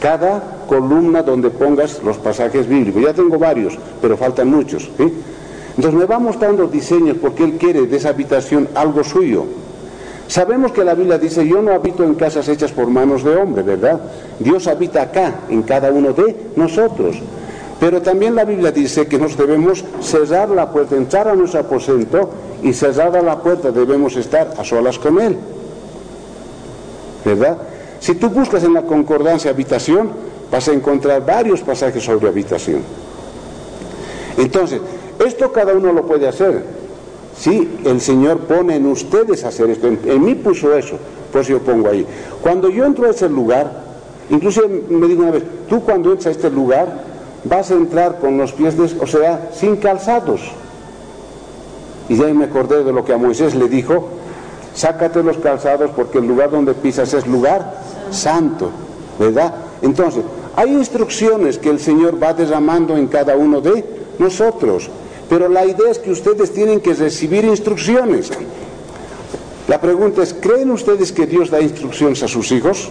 cada columna donde pongas los pasajes bíblicos. Ya tengo varios, pero faltan muchos, ¿sí? Entonces me va mostrando diseños porque Él quiere de esa habitación algo suyo. Sabemos que la Biblia dice: yo no habito en casas hechas por manos de hombre, ¿verdad? Dios habita acá, en cada uno de nosotros. Pero también la Biblia dice que nos debemos cerrar la puerta, entrar a nuestro aposento, y cerrada la puerta debemos estar a solas con Él, ¿verdad? Si tú buscas en la concordancia habitación, vas a encontrar varios pasajes sobre habitación. Entonces, esto cada uno lo puede hacer. Sí, el Señor pone en ustedes hacer esto. En mí puso eso, pues yo pongo ahí. Cuando yo entro a ese lugar, incluso me dijo una vez: tú cuando entras a este lugar vas a entrar con los pies, sin calzados. Y ya me acordé de lo que a Moisés le dijo: sácate los calzados porque el lugar donde pisas es lugar santo, ¿verdad? Entonces, hay instrucciones que el Señor va derramando en cada uno de nosotros, pero la idea es que ustedes tienen que recibir instrucciones. La pregunta es: ¿creen ustedes que Dios da instrucciones a sus hijos?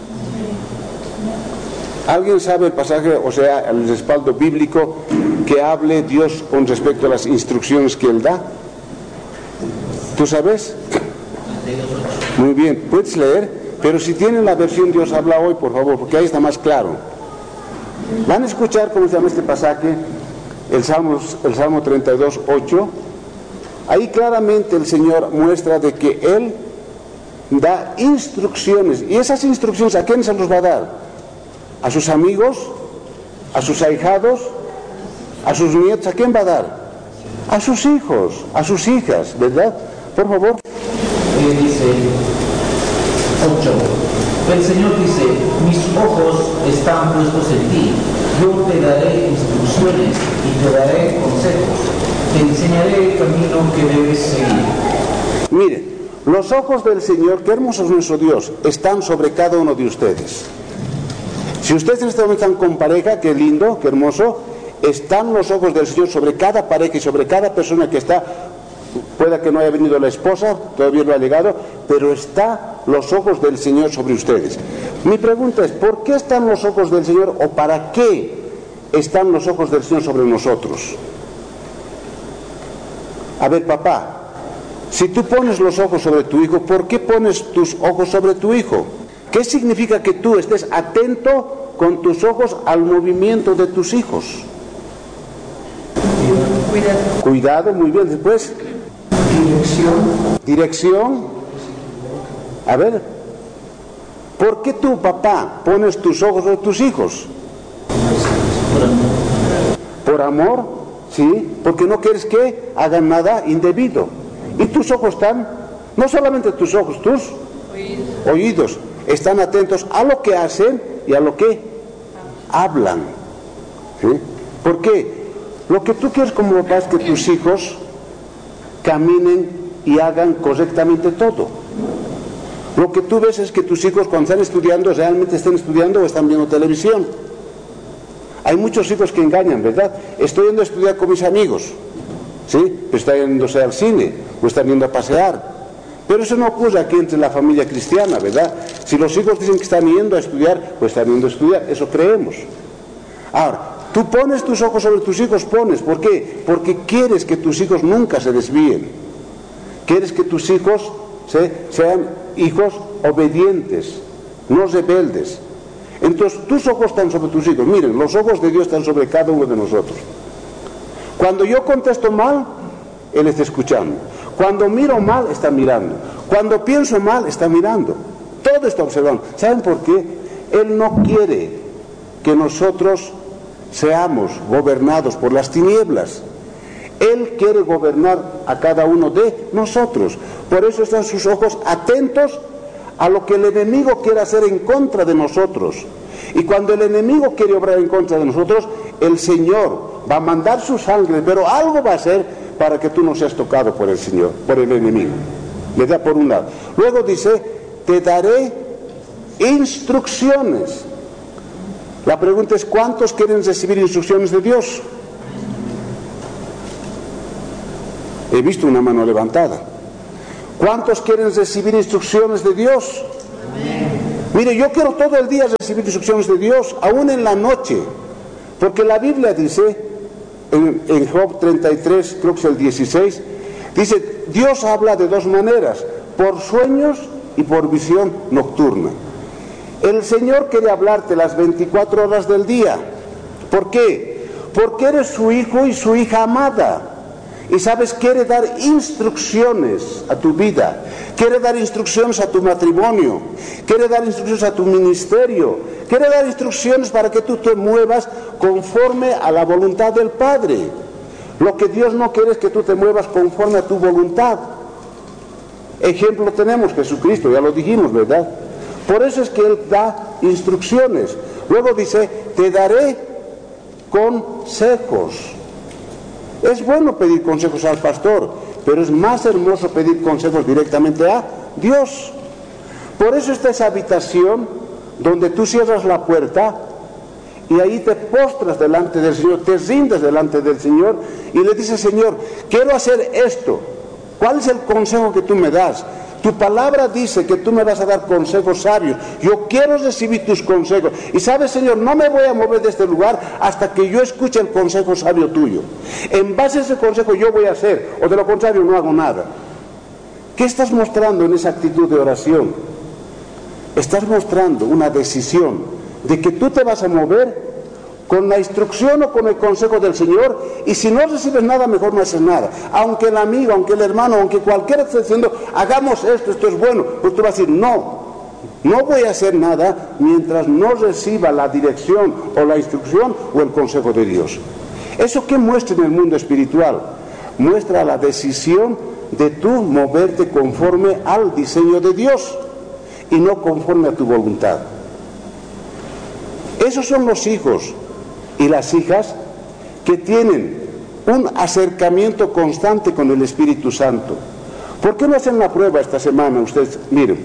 ¿Alguien sabe el pasaje, el respaldo bíblico que hable Dios con respecto a las instrucciones que Él da? ¿Tú sabes? Muy bien, puedes leer, pero si tienen la versión Dios habla hoy, por favor, porque ahí está más claro. Van a escuchar cómo se llama este pasaje, el Salmo 32, 8. Ahí claramente el Señor muestra de que Él da instrucciones, y esas instrucciones ¿a quién se los va a dar? ¿A sus amigos? ¿A sus ahijados? ¿A sus nietos? ¿A quién va a dar? A sus hijos, a sus hijas, ¿verdad? Por favor. Dice 8. El Señor dice: mis ojos están puestos en ti, yo te daré instrucciones y te daré consejos, te enseñaré el camino que debes seguir. Miren, los ojos del Señor, qué hermoso es nuestro Dios, están sobre cada uno de ustedes. Si ustedes en este momento están con pareja, qué lindo, qué hermoso, están los ojos del Señor sobre cada pareja y sobre cada persona que está. Pueda que no haya venido la esposa, todavía no ha llegado, pero están los ojos del Señor sobre ustedes. Mi pregunta es: ¿por qué están los ojos del Señor, o para qué están los ojos del Señor sobre nosotros? A ver, papá, si tú pones los ojos sobre tu hijo, ¿por qué pones tus ojos sobre tu hijo? ¿Qué significa que tú estés atento con tus ojos al movimiento de tus hijos? Cuidado, muy bien. Después, dirección. A ver, ¿por qué tú, papá, pones tus ojos sobre tus hijos? Por amor, sí, porque no quieres que hagan nada indebido. Y tus ojos están, no solamente tus ojos, tus oídos están atentos a lo que hacen y a lo que hablan, ¿sí? ¿Por qué? Lo que tú quieres como papá es que tus hijos caminen y hagan correctamente todo. Lo que tú ves es que tus hijos, cuando están estudiando, realmente estén estudiando o están viendo televisión. Hay muchos hijos que engañan, ¿verdad? Estoy yendo a estudiar con mis amigos, ¿sí? Pero están yéndose al cine o están yendo a pasear. Pero eso no ocurre aquí entre la familia cristiana, ¿verdad? Si los hijos dicen que están yendo a estudiar, pues están yendo a estudiar, eso creemos. Ahora, tú pones tus ojos sobre tus hijos, ¿por qué? Porque quieres que tus hijos nunca se desvíen. Quieres que tus hijos sean hijos obedientes, no rebeldes. Entonces, tus ojos están sobre tus hijos. Miren, los ojos de Dios están sobre cada uno de nosotros. Cuando yo contesto mal, Él está escuchando. Cuando miro mal, está mirando. Cuando pienso mal, está mirando. Todo está observando. ¿Saben por qué? Él no quiere que nosotros seamos gobernados por las tinieblas. Él quiere gobernar a cada uno de nosotros. Por eso están sus ojos atentos a lo que el enemigo quiere hacer en contra de nosotros. Y cuando el enemigo quiere obrar en contra de nosotros, el Señor va a mandar sus ángeles, pero algo va a hacer para que tú no seas tocado por el Señor, por el enemigo. Le da por un lado. Luego dice: te daré instrucciones. La pregunta es: ¿cuántos quieren recibir instrucciones de Dios? He visto una mano levantada. ¿Cuántos quieren recibir instrucciones de Dios? Mire, yo quiero todo el día recibir instrucciones de Dios, aún en la noche, porque la Biblia dice, en Job 33, creo que es el 16, dice, Dios habla de dos maneras, por sueños y por visión nocturna. El Señor quiere hablarte las 24 horas del día. ¿Por qué? Porque eres su hijo y su hija amada. Y sabes, quiere dar instrucciones a tu vida, quiere dar instrucciones a tu matrimonio, quiere dar instrucciones a tu ministerio, quiere dar instrucciones para que tú te muevas conforme a la voluntad del Padre. Lo que Dios no quiere es que tú te muevas conforme a tu voluntad. Ejemplo tenemos, Jesucristo, ya lo dijimos, ¿verdad? Por eso es que Él da instrucciones. Luego dice, te daré consejos. Es bueno pedir consejos al pastor, pero es más hermoso pedir consejos directamente a Dios. Por eso está esa habitación donde tú cierras la puerta y ahí te postras delante del Señor, te rindes delante del Señor y le dices, Señor, quiero hacer esto. ¿Cuál es el consejo que tú me das? Tu palabra dice que tú me vas a dar consejos sabios. Yo quiero recibir tus consejos. Y sabes, Señor, no me voy a mover de este lugar hasta que yo escuche el consejo sabio tuyo. En base a ese consejo yo voy a hacer, o de lo contrario no hago nada. ¿Qué estás mostrando en esa actitud de oración? Estás mostrando una decisión de que tú te vas a mover con la instrucción o con el consejo del Señor, y si no recibes nada, mejor no haces nada. Aunque el amigo, aunque el hermano, aunque cualquiera esté diciendo, hagamos esto, esto es bueno, pues tú vas a decir, no voy a hacer nada mientras no reciba la dirección o la instrucción o el consejo de Dios. ¿Eso qué muestra en el mundo espiritual? Muestra la decisión de tú moverte conforme al diseño de Dios y no conforme a tu voluntad. Esos son los hijos y las hijas que tienen un acercamiento constante con el Espíritu Santo. ¿Por qué no hacen la prueba esta semana? Ustedes miren,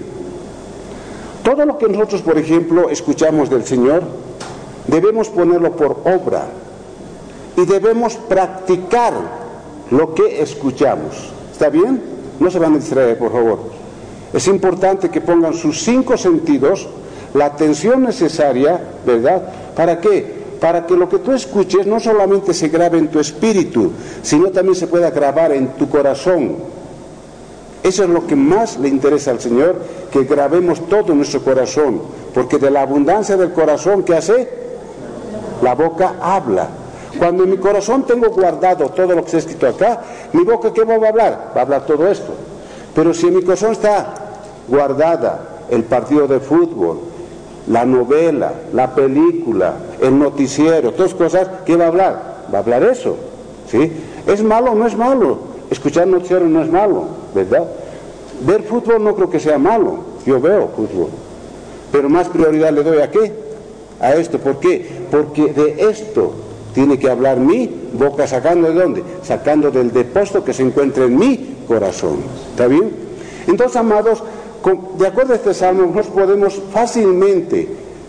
todo lo que nosotros, por ejemplo, escuchamos del Señor, debemos ponerlo por obra y debemos practicar lo que escuchamos. ¿Está bien? No se van a distraer, por favor. Es importante que pongan sus 5 sentidos, la atención necesaria, ¿verdad? ¿Para qué? Para que lo que tú escuches no solamente se grabe en tu espíritu, sino también se pueda grabar en tu corazón. Eso es lo que más le interesa al Señor, que grabemos todo en nuestro corazón, porque de la abundancia del corazón, ¿qué hace? La boca habla. Cuando en mi corazón tengo guardado todo lo que se ha escrito acá, mi boca, ¿qué va a hablar? Va a hablar todo esto. Pero si en mi corazón está guardada el partido de fútbol, la novela, la película, el noticiero, todas cosas, ¿qué va a hablar? Va a hablar eso, ¿sí? ¿Es malo o no es malo? Escuchar noticiero no es malo, ¿verdad? Ver fútbol no creo que sea malo, yo veo fútbol, pero más prioridad le doy ¿a qué? A esto. ¿Por qué? Porque de esto tiene que hablar mi boca, ¿sacando de dónde? Sacando del depósito que se encuentra en mi corazón, ¿está bien? Entonces, amados, de acuerdo a este salmo, nos podemos fácilmente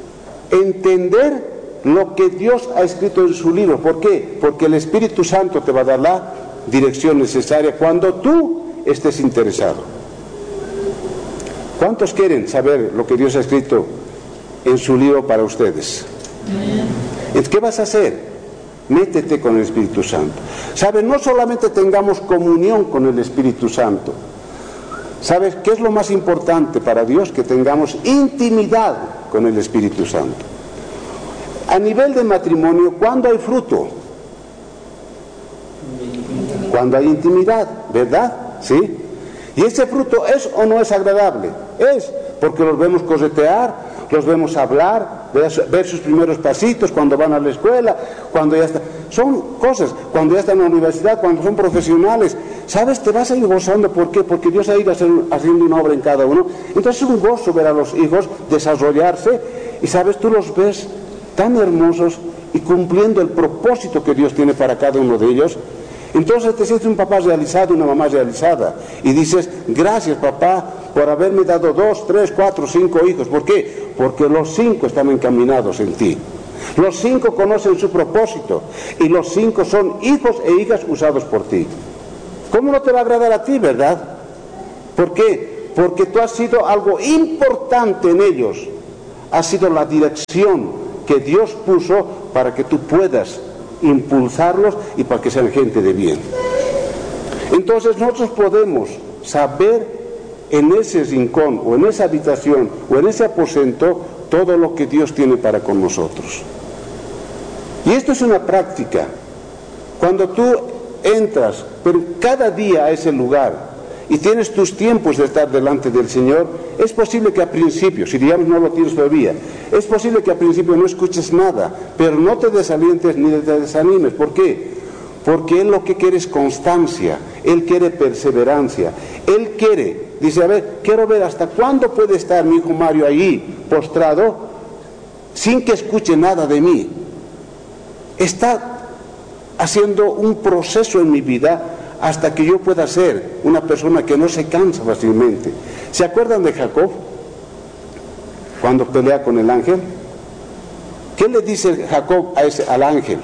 entender lo que Dios ha escrito en su libro. ¿Por qué? Porque el Espíritu Santo te va a dar la dirección necesaria cuando tú estés interesado. ¿Cuántos quieren saber lo que Dios ha escrito en su libro para ustedes? Entonces, ¿qué vas a hacer? Métete con el Espíritu Santo. ¿Sabes? No solamente tengamos comunión con el Espíritu Santo. ¿Sabes qué es lo más importante para Dios? Que tengamos intimidad con el Espíritu Santo. A nivel de matrimonio, ¿cuándo hay fruto? Cuando hay intimidad, ¿verdad? ¿Sí? ¿Y ese fruto es o no es agradable? Es, porque los vemos corretear, los vemos hablar, ver sus primeros pasitos cuando van a la escuela, cuando ya están. Son cosas, cuando ya están en la universidad, cuando son profesionales. ¿Sabes? Te vas a ir gozando. ¿Por qué? Porque Dios ha ido haciendo una obra en cada uno. Entonces es un gozo ver a los hijos desarrollarse y, ¿sabes? Tú los ves tan hermosos y cumpliendo el propósito que Dios tiene para cada uno de ellos. Entonces te sientes un papá realizado, una mamá realizada, y dices, gracias papá por haberme dado 2, 3, 4, 5 hijos. ¿Por qué? Porque los 5 están encaminados en ti. Los 5 conocen su propósito y los 5 son hijos e hijas usados por ti. ¿Cómo no te va a agradar a ti, verdad? ¿Por qué? Porque tú has sido algo importante en ellos. ha sido la dirección que Dios puso para que tú puedas impulsarlos y para que sean gente de bien. Entonces nosotros podemos saber en ese rincón o en esa habitación o en ese aposento todo lo que Dios tiene para con nosotros. Y esto es una práctica. Cuando tú entras pero cada día a ese lugar y tienes tus tiempos de estar delante del Señor, es posible que al principio, si digamos no lo tienes todavía, es posible que al principio no escuches nada, pero no te desalientes ni te desanimes. ¿Por qué? Porque Él lo que quiere es constancia, Él quiere perseverancia, Él quiere, dice, a ver, quiero ver hasta cuándo puede estar mi hijo Mario allí postrado sin que escuche nada de mí. Está haciendo un proceso en mi vida hasta que yo pueda ser una persona que no se cansa fácilmente. ¿Se acuerdan de Jacob? Cuando pelea con el ángel. ¿Qué le dice Jacob al ángel?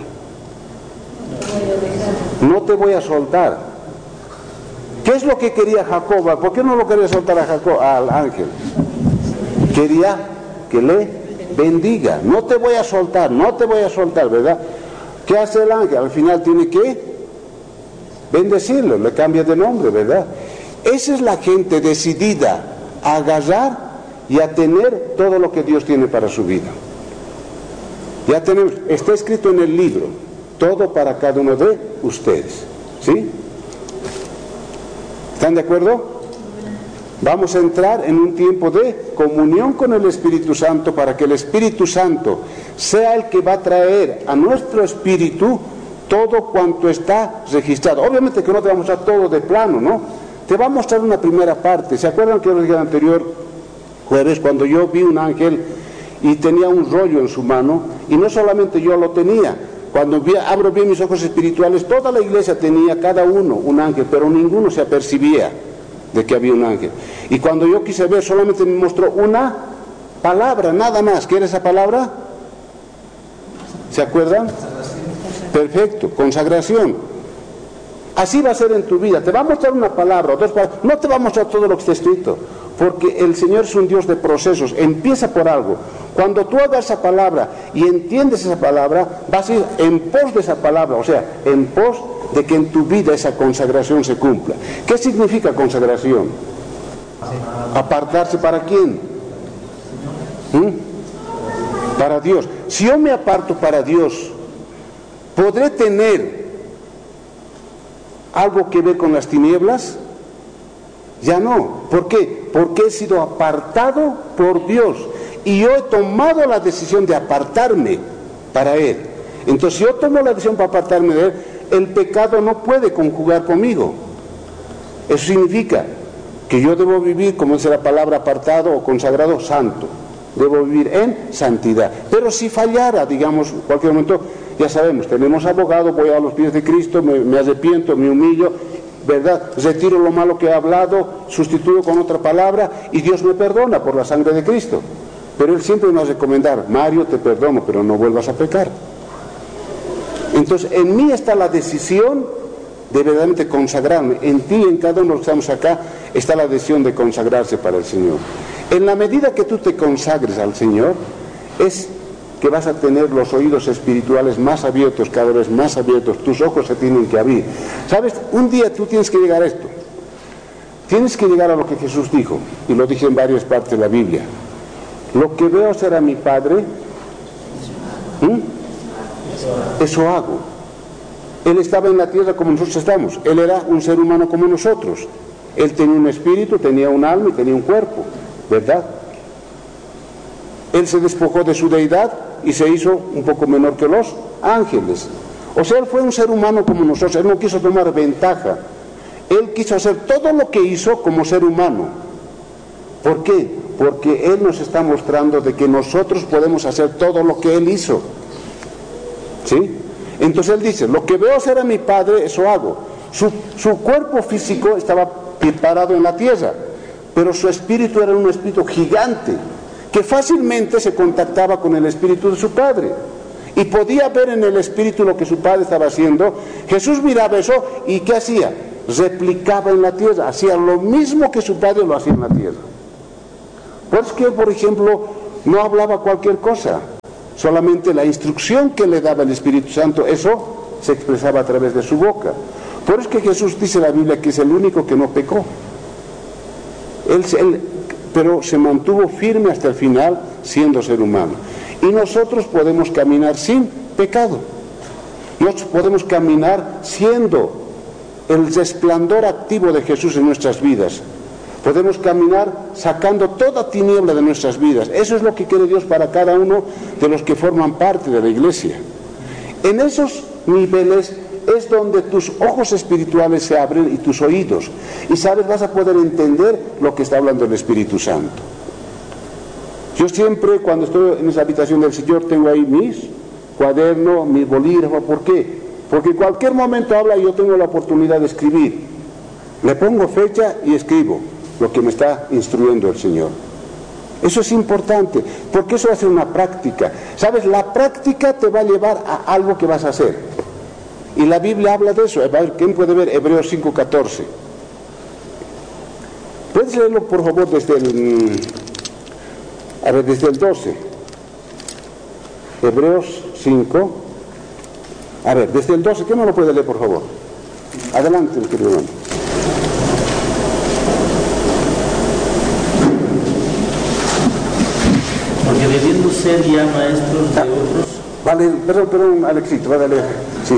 No te voy a soltar. ¿Qué es lo que quería Jacob? ¿Por qué no lo quería soltar a Jacob, al ángel? Quería que le bendiga. No te voy a soltar, no te voy a soltar, ¿verdad? ¿Qué hace el ángel? Al final tiene que bendecirlo, le cambia de nombre, ¿verdad? Esa es la gente decidida a agarrar y a tener todo lo que Dios tiene para su vida. Ya tenemos, está escrito en el libro, todo para cada uno de ustedes, ¿sí? ¿Están de acuerdo? Vamos a entrar en un tiempo de comunión con el Espíritu Santo para que el Espíritu Santo sea el que va a traer a nuestro espíritu todo cuanto está registrado. Obviamente que no te va a mostrar todo de plano, ¿no? Te va a mostrar una primera parte. ¿Se acuerdan que el día anterior jueves cuando yo vi un ángel y tenía un rollo en su mano? Y no solamente yo lo tenía. Cuando abro bien mis ojos espirituales, toda la iglesia tenía, cada uno, un ángel, pero ninguno se apercibía de que había un ángel. Y cuando yo quise ver, solamente me mostró una palabra, nada más. ¿Qué era esa palabra? ¿Se acuerdan? Perfecto, consagración. Así va a ser en tu vida. Te va a mostrar una palabra o dos palabras. No te va a mostrar todo lo que está escrito, porque el Señor es un Dios de procesos. Empieza por algo. Cuando tú hagas esa palabra y entiendes esa palabra, vas a ir en pos de esa palabra, o sea, en pos de que en tu vida esa consagración se cumpla. ¿Qué significa consagración? ¿Apartarse para quién? Para Dios. Si yo me aparto para Dios, ¿podré tener algo que ver con las tinieblas? Ya no. ¿Por qué? Porque he sido apartado por Dios y yo he tomado la decisión de apartarme para Él. Entonces, si yo tomo la decisión para apartarme de Él, el pecado no puede conjugar conmigo. Eso significa que yo debo vivir, como dice la palabra, apartado o consagrado, santo. Debo vivir en santidad. Pero si fallara, digamos, en cualquier momento, ya sabemos, tenemos abogado, voy a los pies de Cristo, me arrepiento, me humillo, ¿verdad? Retiro lo malo que he hablado, sustituyo con otra palabra y Dios me perdona por la sangre de Cristo. Pero Él siempre nos va a recomendar, Mario, te perdono, pero no vuelvas a pecar. Entonces, en mí está la decisión de verdaderamente consagrarme. En ti, en cada uno de los que estamos acá, está la decisión de consagrarse para el Señor. En la medida que tú te consagres al Señor, es que vas a tener los oídos espirituales más abiertos, cada vez más abiertos, tus ojos se tienen que abrir. ¿Sabes? Un día tú tienes que llegar a esto. Tienes que llegar a lo que Jesús dijo, y lo dije en varias partes de la Biblia. Lo que veo hacer a mi Padre, eso hago. Él estaba en la tierra como nosotros estamos. Él era un ser humano como nosotros. Él tenía un espíritu, tenía un alma y tenía un cuerpo, ¿verdad? Él se despojó de su deidad y se hizo un poco menor que los ángeles. O sea, Él fue un ser humano como nosotros. Él no quiso tomar ventaja. Él quiso hacer todo lo que hizo como ser humano. ¿Por qué? Porque Él nos está mostrando de que nosotros podemos hacer todo lo que Él hizo. ¿Sí? Entonces Él dice, lo que veo hacer a mi Padre, eso hago. Su cuerpo físico estaba parado en la tierra, pero su espíritu era un espíritu gigante, que fácilmente se contactaba con el espíritu de su Padre. Y podía ver en el espíritu lo que su Padre estaba haciendo. Jesús miraba eso y ¿qué hacía? Replicaba en la tierra, hacía lo mismo que su Padre lo hacía en la tierra. Pues que, por ejemplo, no hablaba cualquier cosa, solamente la instrucción que le daba el Espíritu Santo, eso se expresaba a través de su boca. Por eso es que Jesús dice en la Biblia que es el único que no pecó. Pero se mantuvo firme hasta el final siendo ser humano. Y nosotros podemos caminar sin pecado. Nosotros podemos caminar siendo el resplandor activo de Jesús en nuestras vidas. Podemos caminar sacando toda tiniebla de nuestras vidas. Eso es lo que quiere Dios para cada uno de los que forman parte de la iglesia. En esos niveles es donde tus ojos espirituales se abren y tus oídos. Y sabes, vas a poder entender lo que está hablando el Espíritu Santo. Yo siempre, cuando estoy en esa habitación del Señor, tengo ahí mis cuadernos, mis bolígrafos. ¿Por qué? Porque en cualquier momento habla y yo tengo la oportunidad de escribir. Le pongo fecha y escribo lo que me está instruyendo el Señor. Eso es importante, porque eso va a ser una práctica. ¿Sabes? La práctica te va a llevar a algo que vas a hacer. Y la Biblia habla de eso. ¿Quién puede ver Hebreos 5:14? ¿Puedes leerlo, por favor, desde el 12? Hebreos 5. A ver, desde el 12, ¿quién no lo puede leer, por favor? Adelante, mi querido hermano. Porque debiendo ser ya maestros de otros... Vale, perdón, Alexito, va a leer. Sí,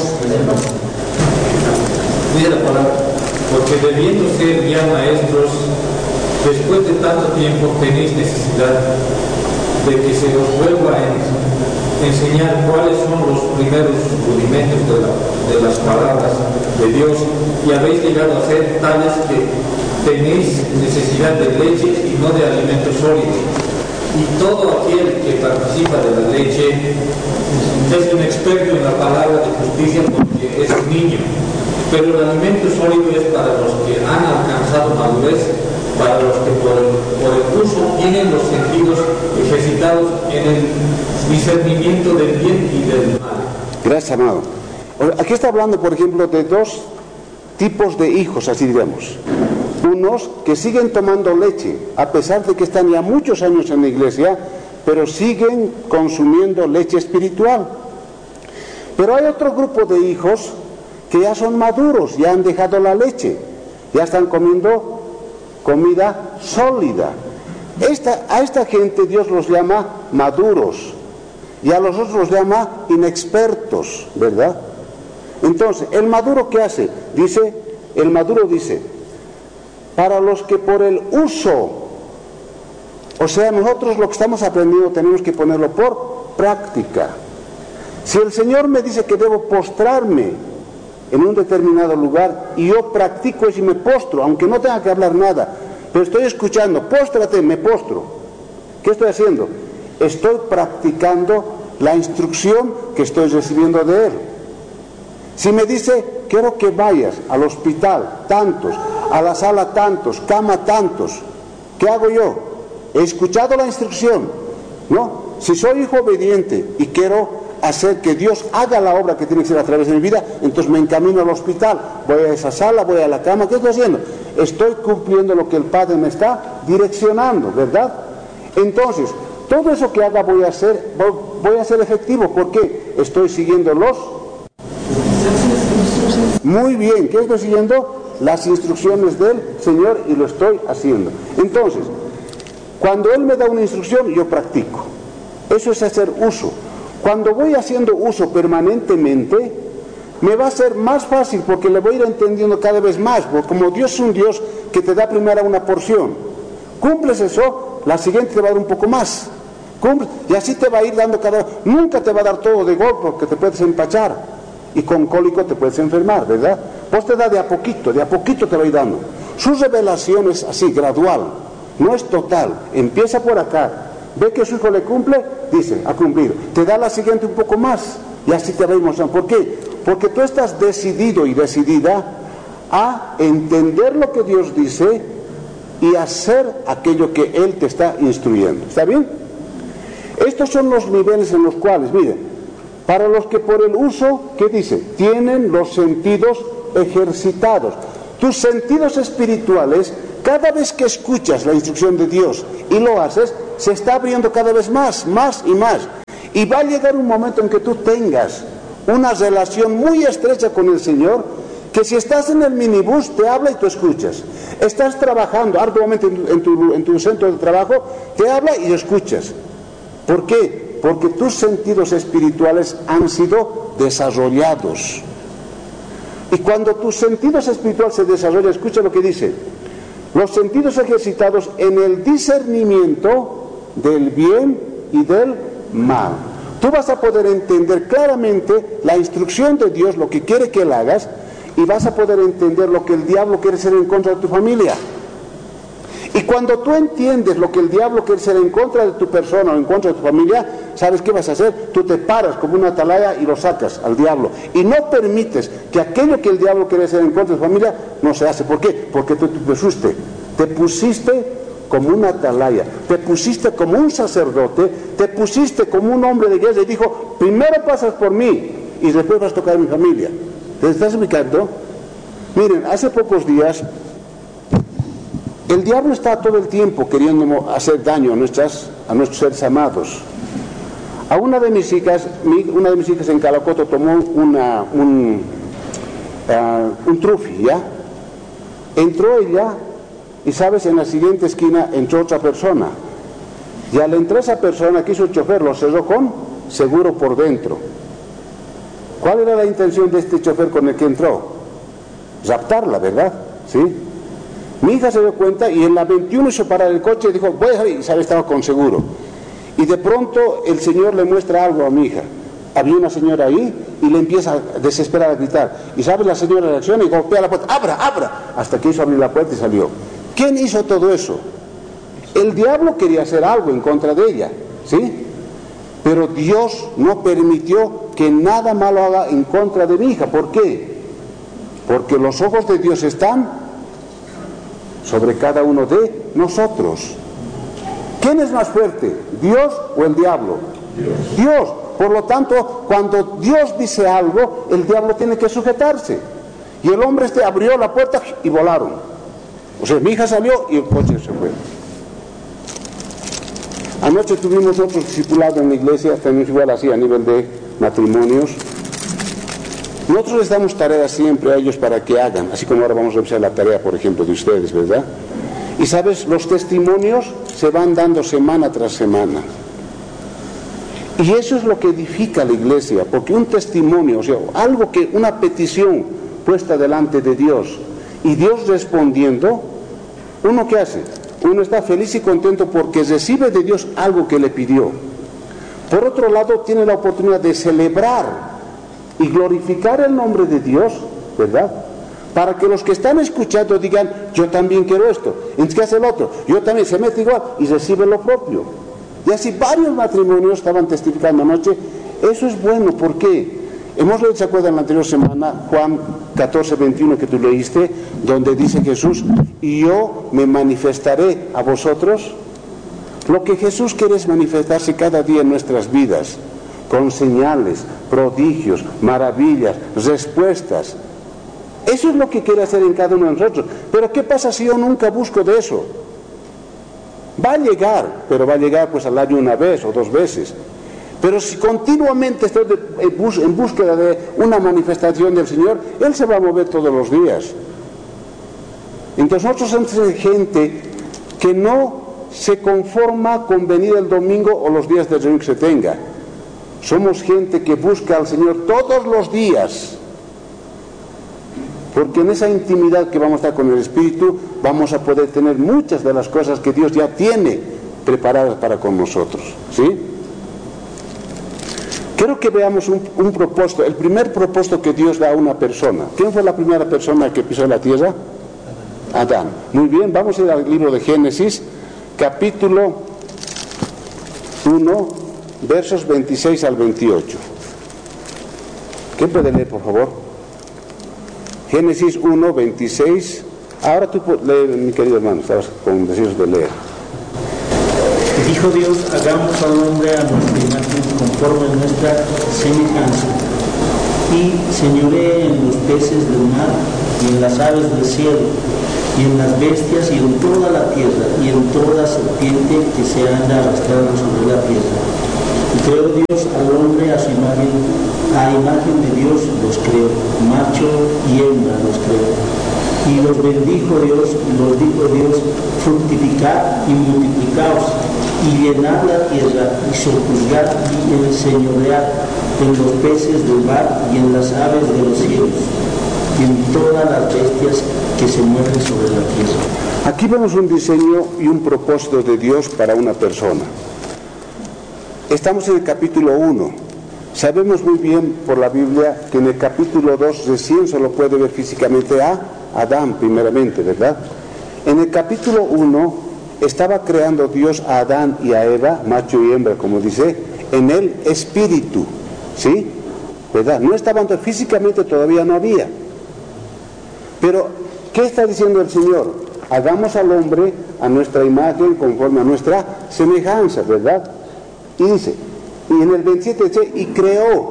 Dice la palabra, porque debiendo ser ya maestros, después de tanto tiempo tenéis necesidad de que se os vuelva a enseñar cuáles son los primeros rudimentos de las palabras de Dios, y habéis llegado a ser tales que tenéis necesidad de leche y no de alimento sólido. Y todo aquel que participa de la leche es un experto en la palabra de justicia porque es un niño. Pero el alimento sólido es para los que han alcanzado madurez, para los que por el uso tienen los sentidos ejercitados en el discernimiento del bien y del mal. Gracias, amado. Aquí está hablando, por ejemplo, de dos tipos de hijos, así digamos. Unos que siguen tomando leche, a pesar de que están ya muchos años en la iglesia, pero siguen consumiendo leche espiritual. Pero hay otro grupo de hijos que ya son maduros, ya han dejado la leche, ya están comiendo comida sólida. A esta gente Dios los llama maduros y a los otros los llama inexpertos, ¿verdad? Entonces, ¿el maduro qué hace? El maduro dice, para los que por el uso, o sea, nosotros lo que estamos aprendiendo tenemos que ponerlo por práctica. Si el Señor me dice que debo postrarme en un determinado lugar y yo practico eso y me postro, aunque no tenga que hablar nada, pero estoy escuchando, póstrate, me postro. ¿Qué estoy haciendo? Estoy practicando la instrucción que estoy recibiendo de Él. Si me dice, quiero que vayas al hospital, tantos, a la sala tantos, cama tantos, ¿qué hago yo? He escuchado la instrucción, ¿no? Si soy hijo obediente y quiero hacer que Dios haga la obra que tiene que ser a través de mi vida, entonces me encamino al hospital, voy a esa sala, voy a la cama. ¿Qué estoy haciendo? Estoy cumpliendo lo que el Padre me está direccionando, ¿verdad? Entonces, todo eso que haga voy a ser efectivo. ¿Por qué? Estoy siguiendo Muy bien, ¿qué estoy siguiendo? Las instrucciones del Señor, y lo estoy haciendo. Entonces, cuando Él me da una instrucción, yo practico. Eso es hacer uso. Cuando voy haciendo uso permanentemente, me va a ser más fácil porque le voy a ir entendiendo cada vez más, porque como Dios es un Dios que te da primero una porción, cumples eso, la siguiente te va a dar un poco más, y así te va a ir dando nunca te va a dar todo de golpe porque te puedes empachar y con cólico te puedes enfermar, ¿verdad? Pues te da de a poquito te va a ir dando. Su revelación es así, gradual, no es total, empieza por acá. Ve que su hijo le cumple, dice, ha cumplido. Te da la siguiente un poco más y así te va a ir mostrando. ¿Por qué? Porque tú estás decidido y decidida a entender lo que Dios dice y hacer aquello que Él te está instruyendo. ¿Está bien? Estos son los niveles en los cuales, miren, para los que por el uso, ¿qué dice? Tienen los sentidos ejercitados. Tus sentidos espirituales cada vez que escuchas la instrucción de Dios y lo haces, se está abriendo cada vez más y más. Y va a llegar un momento en que tú tengas una relación muy estrecha con el Señor, que si estás en el minibús te habla y tú escuchas. Estás trabajando arduamente en tu centro de trabajo, te habla y escuchas. ¿Por qué? Porque tus sentidos espirituales han sido desarrollados. Y cuando tus sentidos espirituales se desarrollan, escucha lo que dice: los sentidos ejercitados en el discernimiento del bien y del mal. Tú vas a poder entender claramente la instrucción de Dios, lo que quiere que él hagas, y vas a poder entender lo que el diablo quiere hacer en contra de tu familia. Y cuando tú entiendes lo que el diablo quiere hacer en contra de tu persona o en contra de tu familia, ¿sabes qué vas a hacer? Tú te paras como una atalaya y lo sacas al diablo. Y no permites que aquello que el diablo quiere hacer en contra de tu familia no se hace. ¿Por qué? Porque tú te pusiste como una atalaya, te pusiste como un sacerdote, te pusiste como un hombre de iglesia y dijo: primero pasas por mí y después vas a tocar a mi familia. ¿Te estás ubicando? Miren, hace pocos días el diablo está todo el tiempo queriendo hacer daño a nuestros seres amados. A una de mis hijas en Calacoto tomó un trufi, ¿ya? Entró ella y, ¿sabes? En la siguiente esquina entró otra persona. Y al entrar esa persona, quiso el chofer, lo cerró con seguro por dentro. ¿Cuál era la intención de este chofer con el que entró? Raptarla, ¿verdad? ¿Sí? Mi hija se dio cuenta y en la 21 hizo parar el coche y dijo: voy a salir, y sabe, estaba con seguro. Y de pronto el Señor le muestra algo a mi hija. Había una señora ahí y le empieza desesperada a gritar. Y sabe, la señora reacciona y golpea la puerta: ¡abra, abra! Hasta que hizo abrir la puerta y salió. ¿Quién hizo todo eso? El diablo quería hacer algo en contra de ella, ¿sí? Pero Dios no permitió que nada malo haga en contra de mi hija. ¿Por qué? Porque los ojos de Dios están sobre cada uno de nosotros. ¿Quién es más fuerte? ¿Dios o el diablo? Dios. Por lo tanto, cuando Dios dice algo, el diablo tiene que sujetarse. Y el hombre abrió la puerta y volaron. O sea, mi hija salió y el coche se fue. Anoche tuvimos otro discipulado en la iglesia, también igual así a nivel de matrimonios. Nosotros les damos tareas siempre a ellos para que hagan, así como ahora vamos a revisar la tarea, por ejemplo, de ustedes, ¿verdad? Y sabes, los testimonios se van dando semana tras semana. Y eso es lo que edifica la iglesia, porque un testimonio, o sea, algo que, una petición puesta delante de Dios, y Dios respondiendo, ¿uno qué hace? Uno está feliz y contento porque recibe de Dios algo que le pidió. Por otro lado, tiene la oportunidad de celebrar y glorificar el nombre de Dios, ¿verdad? Para que los que están escuchando digan: yo también quiero esto. ¿En qué hace el otro? Yo también, se mete igual y recibe lo propio. Y así varios matrimonios estaban testificando anoche. Eso es bueno, ¿por qué? Hemos leído, ¿se acuerdan la anterior semana? Juan 14:21 que tú leíste, donde dice Jesús: y yo me manifestaré a vosotros. Lo que Jesús quiere es manifestarse cada día en nuestras vidas, con señales, prodigios, maravillas, respuestas. Eso es lo que quiere hacer en cada uno de nosotros. Pero ¿qué pasa si yo nunca busco de eso? Va a llegar, pero va a llegar pues al año una vez o dos veces. Pero si continuamente estoy en búsqueda de una manifestación del Señor, Él se va a mover todos los días. Entonces nosotros somos gente que no se conforma con venir el domingo o los días de reunión que se tenga. Somos gente que busca al Señor todos los días, porque en esa intimidad que vamos a estar con el Espíritu vamos a poder tener muchas de las cosas que Dios ya tiene preparadas para con nosotros, ¿sí? Quiero que veamos un propósito, el primer propósito que Dios da a una persona. ¿Quién fue la primera persona que pisó la tierra? Adán. Muy bien, vamos a ir al libro de Génesis, capítulo 1, versos 26 al 28. ¿Quién puede leer, por favor? Génesis 1, 26. Ahora tú lee, mi querido hermano, estabas con deseos de leer. Dijo Dios: hagamos al hombre a nuestra imagen, conforme a nuestra semejanza, y señoree en los peces del mar y en las aves del cielo, y en las bestias y en toda la tierra, y en toda serpiente que se anda arrastrando sobre la tierra. Y creó Dios al hombre a su imagen, a imagen de Dios los creó, macho y hembra los creó. Y los bendijo Dios, y los dijo Dios, fructificad y multiplicaos, y llenad la tierra, y sojuzgad y enseñoread en los peces del mar y en las aves de los cielos, y en todas las bestias que se mueven sobre la tierra. Aquí vemos un diseño y un propósito de Dios para una persona. Estamos en el capítulo 1. Sabemos muy bien por la Biblia que en el capítulo 2 recién se lo puede ver físicamente a Adán primeramente, ¿verdad? En el capítulo 1 estaba creando Dios a Adán y a Eva, macho y hembra, como dice, en el espíritu, ¿sí? ¿Verdad? No estaban físicamente, todavía no había. Pero, ¿qué está diciendo el Señor? Hagamos al hombre a nuestra imagen, conforme a nuestra semejanza, ¿verdad? Y dice, y en el 27 dice, y creó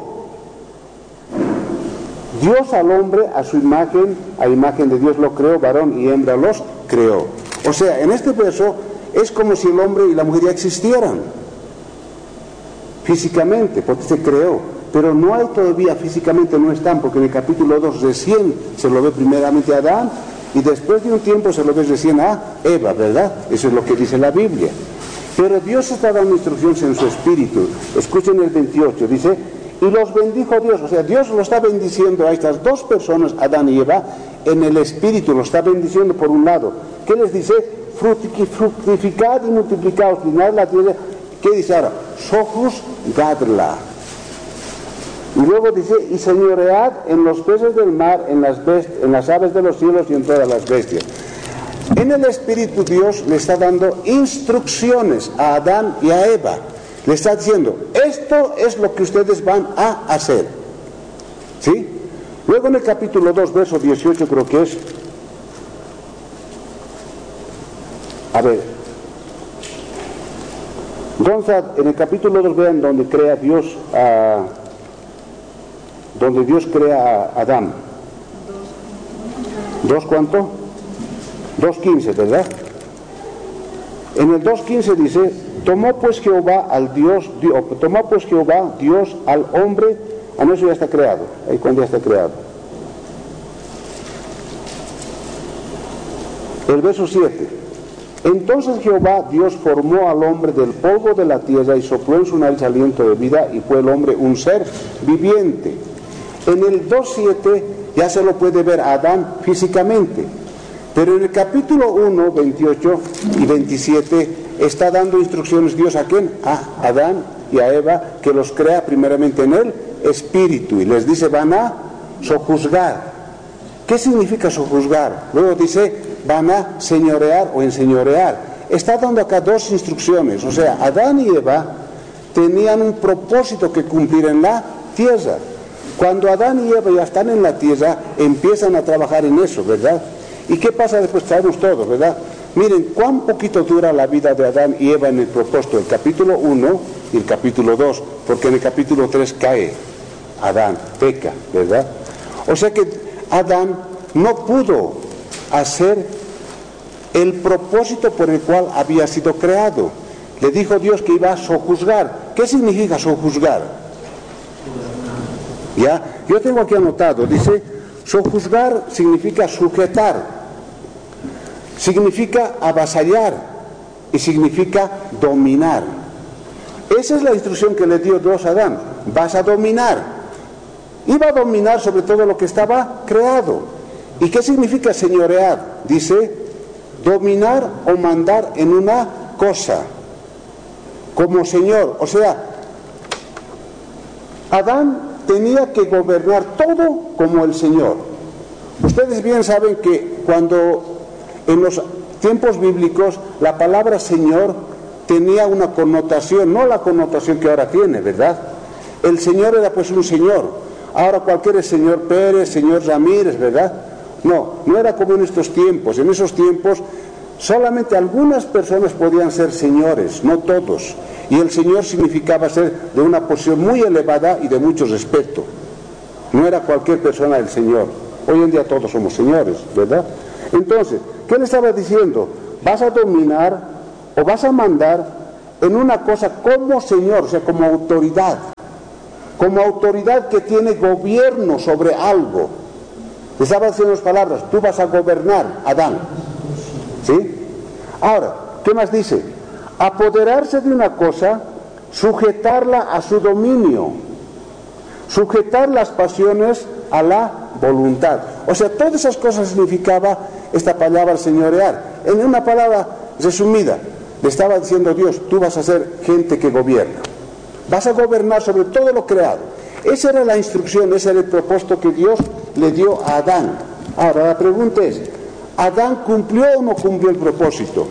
Dios al hombre a su imagen, a imagen de Dios lo creó, varón y hembra los creó. O sea, en este verso es como si el hombre y la mujer ya existieran físicamente, porque se creó, pero no hay todavía, físicamente no están, porque en el capítulo 2 recién se lo ve primeramente a Adán, y después de un tiempo se lo ve recién a Eva, ¿verdad? Eso es lo que dice la Biblia. Pero Dios está dando instrucciones en su espíritu. Escuchen el 28, dice, y los bendijo Dios, o sea, Dios lo está bendiciendo a estas dos personas, Adán y Eva, en el espíritu, lo está bendiciendo por un lado. ¿Qué les dice? Fructificad y multiplicaos, llenad la tierra. ¿Qué dice ahora? Sojuzgadla. Y luego dice, y señoread en los peces del mar, en las aves de los cielos y en todas las bestias. En el Espíritu Dios le está dando instrucciones a Adán y a Eva. Le está diciendo, esto es lo que ustedes van a hacer. ¿Sí? Luego en el capítulo 2, verso 18 creo que es. A ver. Entonces, en el capítulo 2 vean donde crea Dios donde Dios crea a Adán. ¿2 cuánto? 2.15, ¿verdad? En el 2.15 dice, tomó pues Jehová Dios al hombre, no, eso ya está creado, ahí cuando ya está creado. El verso 7, entonces Jehová Dios formó al hombre del polvo de la tierra y sopló en su nariz aliento de vida y fue el hombre un ser viviente. En el 2.7 ya se lo puede ver a Adán físicamente. Pero en el capítulo 1, 28 y 27 está dando instrucciones Dios a quién, a Adán y a Eva, que los crea primeramente en el espíritu y les dice van a sojuzgar. ¿Qué significa sojuzgar? Luego dice van a señorear o enseñorear. Está dando acá dos instrucciones, o sea, Adán y Eva tenían un propósito que cumplir en la tierra. Cuando Adán y Eva ya están en la tierra, empiezan a trabajar en eso, ¿verdad? ¿Y qué pasa después? Sabemos todo, ¿verdad? Miren, cuán poquito dura la vida de Adán y Eva en el propósito, el capítulo 1 y el capítulo 2, porque en el capítulo 3 cae Adán, peca, ¿verdad? O sea que Adán no pudo hacer el propósito por el cual había sido creado. Le dijo Dios que iba a sojuzgar. ¿Qué significa sojuzgar? ¿Ya? Yo tengo aquí anotado, dice, sojuzgar significa sujetar, significa avasallar y significa dominar. Esa es la instrucción que le dio Dios a Adán, vas a dominar. Iba a dominar sobre todo lo que estaba creado. ¿Y qué significa señorear? Dice, dominar o mandar en una cosa, como señor. O sea, Adán tenía que gobernar todo como el Señor. Ustedes bien saben que cuando en los tiempos bíblicos la palabra Señor tenía una connotación, no la connotación que ahora tiene, ¿verdad? El Señor era pues un señor. Ahora cualquier señor Pérez, señor Ramírez, ¿verdad? No era como en estos tiempos. En esos tiempos solamente algunas personas podían ser señores, no todos. Y el señor significaba ser de una posición muy elevada y de mucho respeto. No era cualquier persona el señor. Hoy en día todos somos señores, ¿verdad? Entonces, ¿qué le estaba diciendo? Vas a dominar o vas a mandar en una cosa como Señor, o sea, como autoridad que tiene gobierno sobre algo. Le estaba diciendo las palabras, tú vas a gobernar, Adán. ¿Sí? Ahora, ¿qué más dice? Apoderarse de una cosa, sujetarla a su dominio, sujetar las pasiones a la voluntad. O sea, todas esas cosas significaba esta palabra señorear. En una palabra resumida, le estaba diciendo Dios, tú vas a ser gente que gobierna. Vas a gobernar sobre todo lo creado. Esa era la instrucción, ese era el propósito que Dios le dio a Adán. Ahora la pregunta es, ¿Adán cumplió o no cumplió el propósito?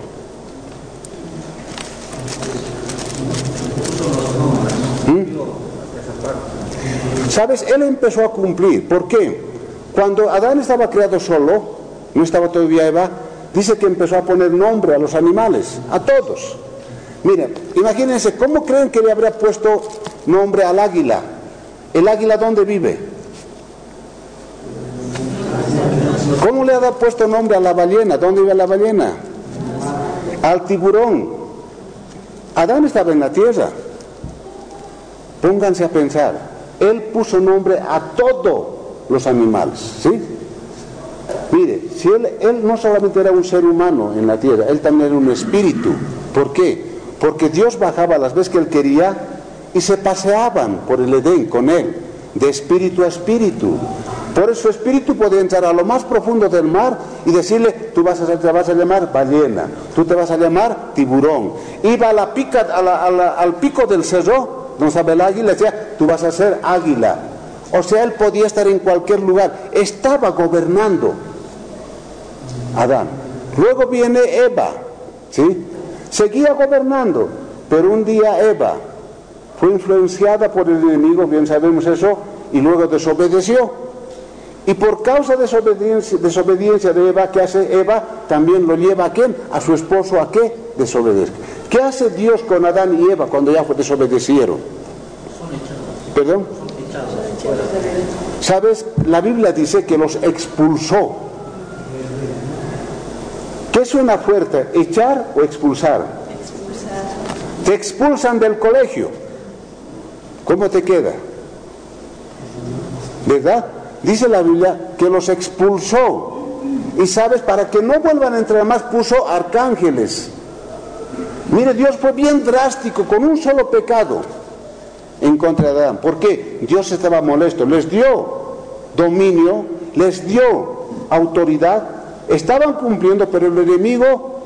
¿Sabes? Él empezó a cumplir. ¿Por qué? Cuando Adán estaba creado solo, no estaba todavía Eva, dice que empezó a poner nombre a los animales, a todos. Miren, imagínense, ¿cómo creen que le habría puesto nombre al águila? ¿El águila dónde vive? ¿Cómo le ha puesto nombre a la ballena? ¿Dónde vive la ballena? Al tiburón. Adán estaba en la tierra. Pónganse a pensar. Él puso nombre a todos los animales, ¿sí? Mire, si él no solamente era un ser humano en la tierra, él también era un espíritu. ¿Por qué? Porque Dios bajaba las veces que él quería y se paseaban por el Edén con él, de espíritu a espíritu. Por eso su espíritu podía entrar a lo más profundo del mar y decirle, tú te vas a llamar ballena, tú te vas a llamar tiburón. Iba a la pica, al pico del cerro, donde estaba el águila, y decía, tú vas a ser águila. O sea, él podía estar en cualquier lugar, estaba gobernando Adán. Luego viene Eva, ¿sí? Seguía gobernando, pero un día Eva fue influenciada por el enemigo, bien sabemos eso, y luego desobedeció. Y por causa de desobediencia de Eva, ¿qué hace Eva? También lo lleva a ¿quién? A su esposo, ¿a qué? Desobedezca. ¿Qué hace Dios con Adán y Eva cuando ya desobedecieron? ¿Perdón? ¿Sabes? La Biblia dice que los expulsó. ¿Qué suena fuerte? ¿Echar o expulsar? Expulsar. Te expulsan del colegio. ¿Cómo te queda? ¿Verdad? Dice la Biblia que los expulsó. Y sabes, para que no vuelvan a entrar más, puso arcángeles. Mire, Dios fue bien drástico con un solo pecado en contra de Adán. ¿Por qué? Dios estaba molesto. Les dio dominio, les dio autoridad. Estaban cumpliendo, pero el enemigo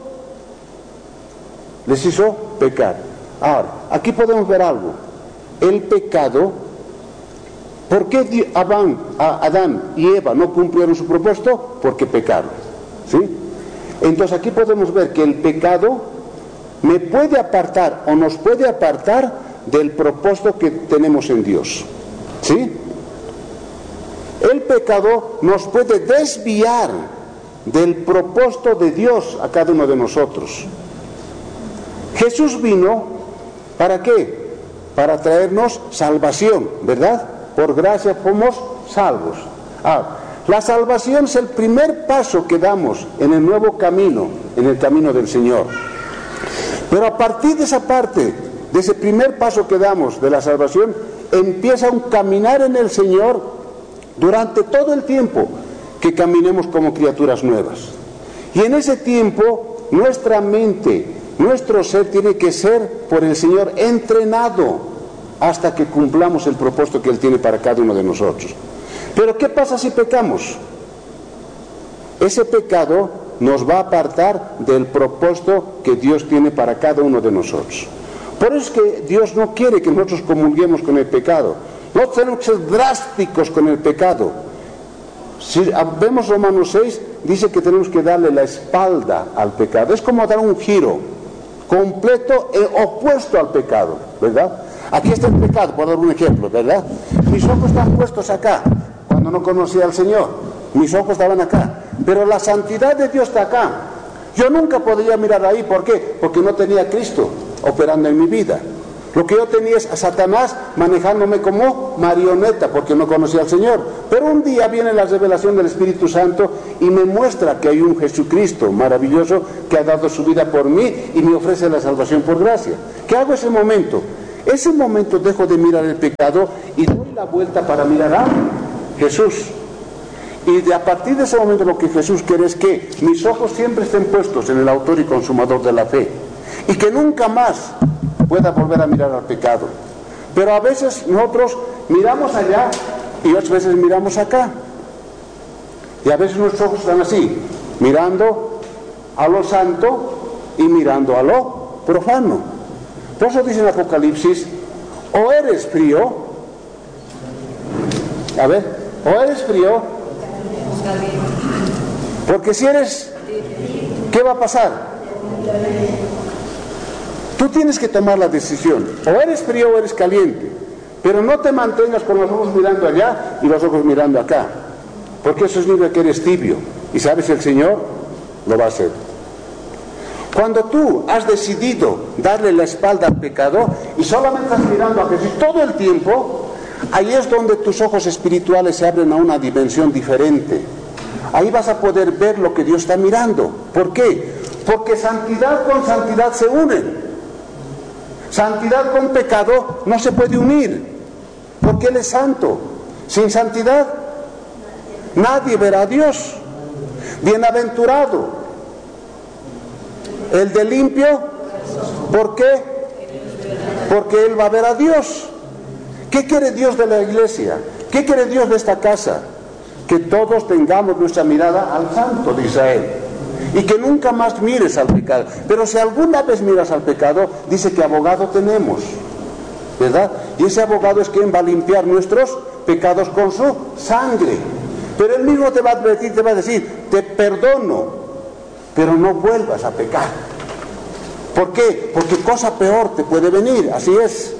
les hizo pecar. Ahora, aquí podemos ver algo. El pecado, ¿por qué Adán y Eva no cumplieron su propósito? Porque pecaron, ¿sí? Entonces aquí podemos ver que el pecado me puede apartar o nos puede apartar del propósito que tenemos en Dios, ¿sí? El pecado nos puede desviar del propósito de Dios a cada uno de nosotros. Jesús vino, ¿para qué? Para traernos salvación, ¿verdad? Por gracia fuimos salvos. La salvación es el primer paso que damos en el nuevo camino, en el camino del Señor. Pero a partir de esa parte, de ese primer paso que damos de la salvación, empieza un caminar en el Señor durante todo el tiempo que caminemos como criaturas nuevas. Y en ese tiempo, nuestra mente, nuestro ser tiene que ser por el Señor entrenado hasta que cumplamos el propósito que Él tiene para cada uno de nosotros. Pero ¿qué pasa si pecamos? Ese pecado nos va a apartar del propósito que Dios tiene para cada uno de nosotros. Por eso es que Dios no quiere que nosotros comulguemos con el pecado. No tenemos que ser drásticos con el pecado. Si vemos Romanos 6, dice que tenemos que darle la espalda al pecado. Es como dar un giro completo e opuesto al pecado, ¿verdad? Aquí está el pecado, por dar un ejemplo, ¿verdad? Mis ojos están puestos acá. Cuando no conocía al Señor, mis ojos estaban acá. Pero la santidad de Dios está acá. Yo nunca podría mirar ahí, ¿por qué? Porque no tenía a Cristo operando en mi vida. Lo que yo tenía es a Satanás manejándome como marioneta, porque no conocía al Señor. Pero un día viene la revelación del Espíritu Santo y me muestra que hay un Jesucristo maravilloso que ha dado su vida por mí y me ofrece la salvación por gracia. ¿Qué hago ese momento? Ese momento dejo de mirar el pecado y doy la vuelta para mirar a Jesús. Y a partir de ese momento lo que Jesús quiere es que mis ojos siempre estén puestos en el autor y consumador de la fe. Y que nunca más pueda volver a mirar al pecado. Pero a veces nosotros miramos allá y otras veces miramos acá. Y a veces nuestros ojos están así, mirando a lo santo y mirando a lo profano. Por eso dice en Apocalipsis, o eres frío, o eres frío, porque si eres, ¿qué va a pasar? Tú tienes que tomar la decisión, o eres frío o eres caliente, pero no te mantengas con los ojos mirando allá y los ojos mirando acá, porque eso significa que eres tibio, y sabes, el Señor lo va a hacer. Cuando tú has decidido darle la espalda al pecado y solamente estás mirando a Jesús todo el tiempo, ahí es donde tus ojos espirituales se abren a una dimensión diferente. Ahí vas a poder ver lo que Dios está mirando. ¿Por qué? Porque santidad con santidad se unen. Santidad con pecado no se puede unir, porque Él es santo. Sin santidad nadie verá a Dios. Bienaventurado el de limpio, ¿por qué? Porque él va a ver a Dios. ¿Qué quiere Dios de la iglesia? ¿Qué quiere Dios de esta casa? Que todos tengamos nuestra mirada al Santo de Israel y que nunca más mires al pecado. Pero si alguna vez miras al pecado, dice que abogado tenemos, ¿verdad? Y ese abogado es quien va a limpiar nuestros pecados con su sangre. Pero él mismo te va a advertir, te va a decir, te perdono, pero no vuelvas a pecar. ¿Por qué? Porque cosa peor te puede venir, así es.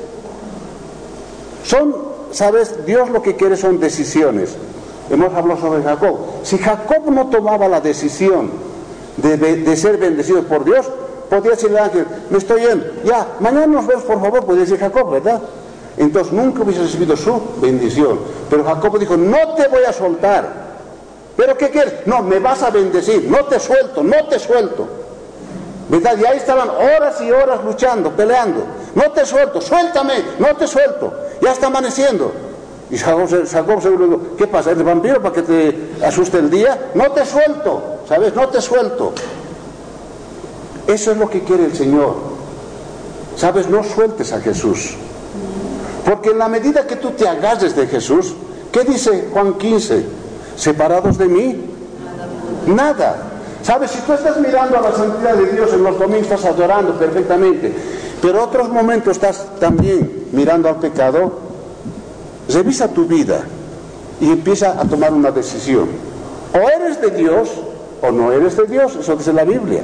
¿Sabes? Dios lo que quiere son decisiones. Hemos hablado sobre Jacob. Si Jacob no tomaba la decisión de ser bendecido por Dios, podría decirle al ángel, me estoy yendo, ya, mañana nos vemos por favor, podría decir Jacob, ¿verdad? Entonces nunca hubiese recibido su bendición. Pero Jacob dijo, no te voy a soltar. ¿Pero qué quieres? No, me vas a bendecir, no te suelto, no te suelto. ¿Verdad? Y ahí estaban horas y horas luchando, peleando. No te suelto, suéltame, no te suelto. Ya está amaneciendo. Y Jacob se dijo, ¿qué pasa? ¿Eres vampiro para que te asuste el día? No te suelto, ¿sabes? No te suelto. Eso es lo que quiere el Señor. ¿Sabes? No sueltes a Jesús. Porque en la medida que tú te agarres de Jesús, ¿qué dice Juan 15? Separados de mí, nada. ¿Sabes? Si tú estás mirando a la santidad de Dios en los domingos, estás adorando perfectamente, pero otros momentos estás también mirando al pecado, revisa tu vida y empieza a tomar una decisión. O eres de Dios o no eres de Dios, eso dice la Biblia.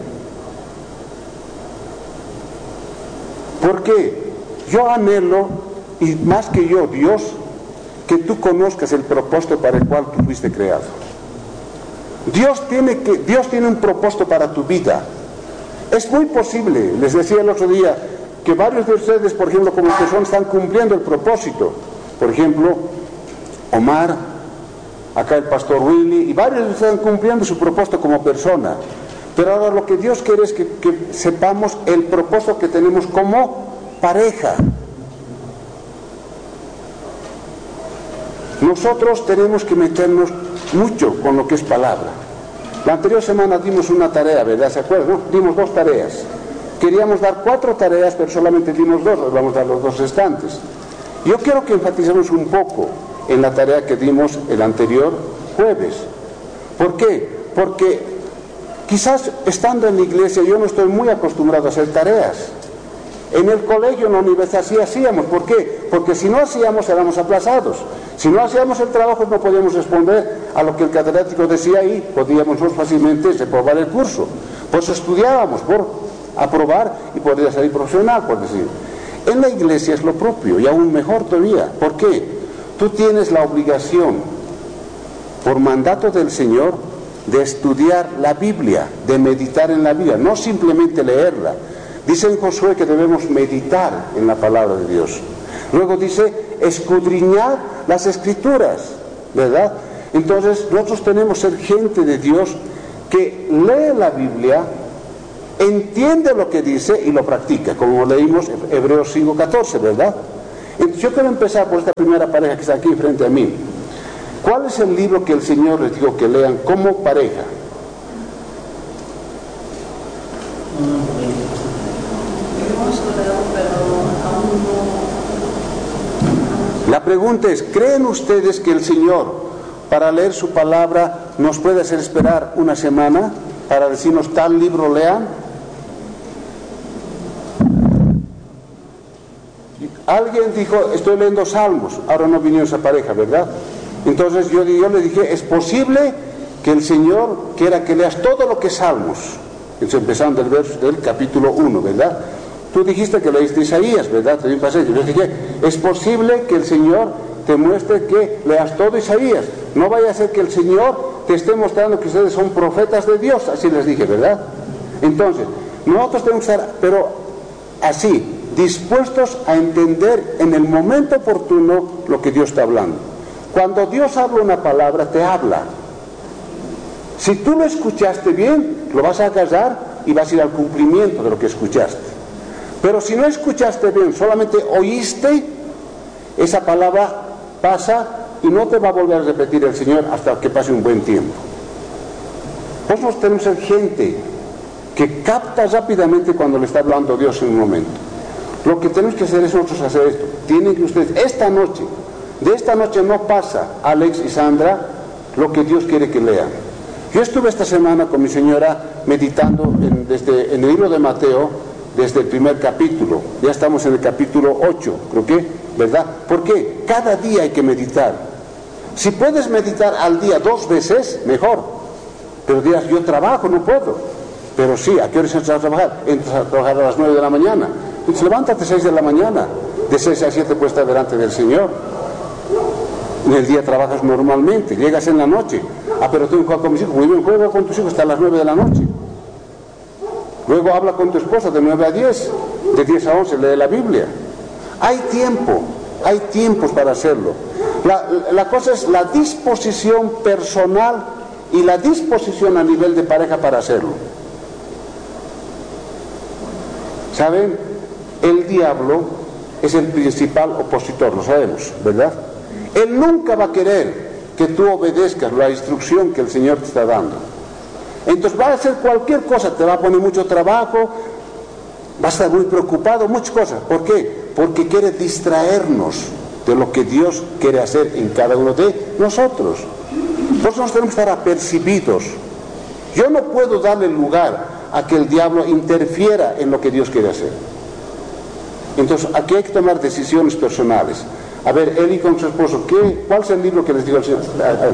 ¿Por qué? Yo anhelo, y más que yo, Dios, que tú conozcas el propósito para el cual tú fuiste creado. Dios tiene un propósito para tu vida. Es muy posible, les decía el otro día, que varios de ustedes, por ejemplo, como que son, están cumpliendo el propósito. Por ejemplo, Omar, acá el pastor Willy, y varios están cumpliendo su propósito como persona. Pero ahora lo que Dios quiere es que sepamos el propósito que tenemos como pareja. Nosotros tenemos que meternos mucho con lo que es palabra. La anterior semana dimos una tarea, ¿verdad? ¿Se acuerdan? ¿No? Dimos 2 tareas. Queríamos dar 4 tareas, pero solamente dimos 2, vamos a dar los 2 restantes. Yo quiero que enfaticemos un poco en la tarea que dimos el anterior jueves. ¿Por qué? Porque quizás estando en la iglesia yo no estoy muy acostumbrado a hacer tareas. En el colegio, en la universidad sí hacíamos. ¿Por qué? Porque si no hacíamos éramos aplazados. Si no hacíamos el trabajo no podíamos responder a lo que el catedrático decía y podíamos más fácilmente reprobar el curso. Por eso estudiábamos, por aprobar y poder salir profesional, por decir. En la iglesia es lo propio y aún mejor todavía. ¿Por qué? Tú tienes la obligación, por mandato del Señor, de estudiar la Biblia, de meditar en la Biblia, no simplemente leerla. Dice en Josué que debemos meditar en la palabra de Dios. Luego dice escudriñar las escrituras, ¿verdad? Entonces nosotros tenemos que ser gente de Dios que lee la Biblia, entiende lo que dice y lo practica, como leímos en Hebreos 5:14, ¿verdad? Entonces yo quiero empezar por esta primera pareja que está aquí frente a mí. ¿Cuál es el libro que el Señor les dijo que lean como pareja? La pregunta es, ¿creen ustedes que el Señor, para leer su palabra, nos puede hacer esperar una semana para decirnos tal libro lean? Alguien dijo, estoy leyendo Salmos, ahora no vino esa pareja, ¿verdad? Entonces yo le dije, es posible que el Señor quiera que leas todo lo que es Salmos. Entonces empezando del verso del capítulo 1, ¿verdad? Tú dijiste que leíste Isaías, ¿verdad? Te di un pasaje. Yo dije, es posible que el Señor te muestre que leas todo Isaías. No vaya a ser que el Señor te esté mostrando que ustedes son profetas de Dios, así les dije, ¿verdad? Entonces, nosotros tenemos que estar, pero así, dispuestos a entender en el momento oportuno lo que Dios está hablando. Cuando Dios habla una palabra, te habla. Si tú lo escuchaste bien, lo vas a agarrar y vas a ir al cumplimiento de lo que escuchaste. Pero si no escuchaste bien, solamente oíste, esa palabra pasa y no te va a volver a repetir el Señor hasta que pase un buen tiempo. Nosotros tenemos que ser gente que capta rápidamente cuando le está hablando Dios en un momento. Lo que tenemos que hacer es nosotros hacer esto. Tienen que ustedes, esta noche, de esta noche no pasa, Alex y Sandra, lo que Dios quiere que lean. Yo estuve esta semana con mi señora meditando en el libro de Mateo, desde el primer capítulo. Ya estamos en el capítulo 8, creo que, ¿verdad? ¿Por qué? Cada día hay que meditar. Si puedes meditar al día 2 veces, mejor. Pero dirás, yo trabajo, no puedo. Pero sí, ¿a qué hora entras a trabajar? Entras a trabajar a las 9 de la mañana. Entonces levántate a 6 de la mañana. De 6 a 7 puedes estar delante del Señor. En el día trabajas normalmente, llegas en la noche. Ah, pero tengo que jugar con mis hijos. Muy bien, juega con tus hijos hasta las 9 de la noche. Luego habla con tu esposa de 9 a 10, de 10 a 11 lee la Biblia. Hay tiempos para hacerlo. La cosa es la disposición personal y la disposición a nivel de pareja para hacerlo. ¿Saben? El diablo es el principal opositor, lo sabemos, ¿verdad? Él nunca va a querer que tú obedezcas la instrucción que el Señor te está dando. Entonces va a hacer cualquier cosa, te va a poner mucho trabajo, va a estar muy preocupado, muchas cosas. ¿Por qué? Porque quiere distraernos de lo que Dios quiere hacer en cada uno de nosotros. Por eso nos tenemos que estar apercibidos. Yo no puedo darle lugar a que el diablo interfiera en lo que Dios quiere hacer. Entonces aquí hay que tomar decisiones personales. A ver, Eli con su esposo, ¿cuál es el libro que les digo al Señor?